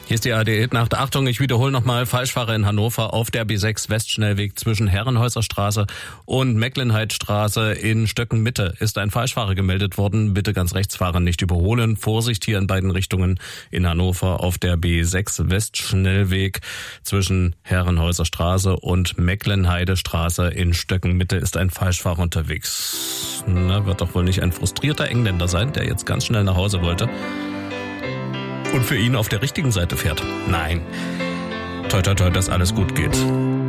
Hier ist die ARD-Nacht. Achtung, ich wiederhole nochmal. Falschfahrer in Hannover auf der B6 Westschnellweg zwischen Herrenhäuser Straße und Mecklenheidstraße in Stöcken-Mitte ist ein Falschfahrer gemeldet worden. Bitte ganz rechts fahren, nicht überholen. Vorsicht hier in beiden Richtungen in Hannover auf der B6 Westschnellweg zwischen Herrenhäuser Straße und Mecklenheide-Straße in Stöcken-Mitte ist ein Falschfahrer unterwegs. Na, wird doch wohl nicht ein frustrierter Engländer sein, der jetzt ganz schnell nach Hause wollte und für ihn auf der richtigen Seite fährt. Nein. Toi, toi, toi, dass alles gut geht.